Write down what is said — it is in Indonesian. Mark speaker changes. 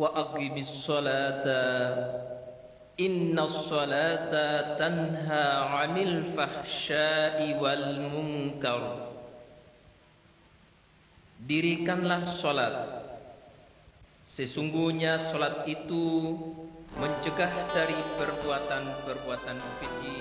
Speaker 1: wa aqimis sholata innas sholata tanha 'anil fahsya'i wal munkar. Dirikanlah salat, sesungguhnya salat itu mencegah dari perbuatan-perbuatan keji